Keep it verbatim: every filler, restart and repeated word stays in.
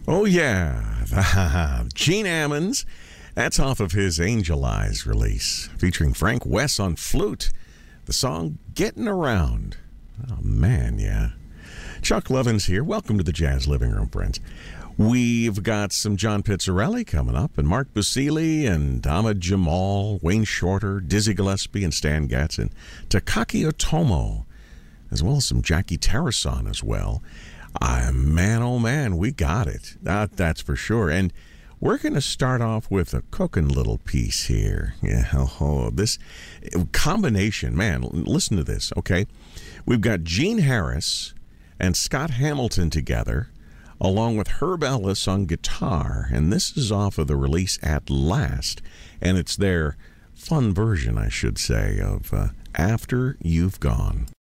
Oh, yeah. Gene Ammons. That's off of his Angel Eyes release, featuring Frank West on flute. The song Getting Around. Oh, man, yeah. Chuck Lovins here. Welcome to the Jazz Living Room, friends. We've got some John Pizzarelli coming up, and Mark Basili, and Ahmad Jamal, Wayne Shorter, Dizzy Gillespie, and Stan Getz, and Takaki Otomo, as well as some Jackie Tarrason as well. Uh, man, oh man, we got it. That, that's for sure. And we're going to start off with a cooking little piece here. Yeah, oh, this combination, man, listen to this, okay? We've got Gene Harris and Scott Hamilton together, along with Herb Ellis on guitar. And this is off of the release At Last. And it's their fun version, I should say, of uh, After You've Gone.